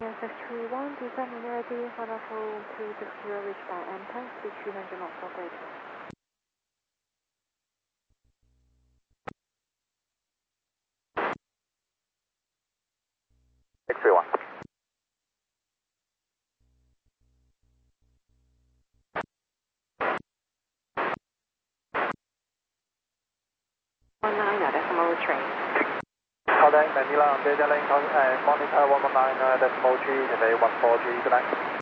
SF31, descending ready, Vodafone to the zero reach by N10, speed 300 knots operator. X31. Decimal train. Contact Manila, Data Link, monitor 119.3, today 143, good night.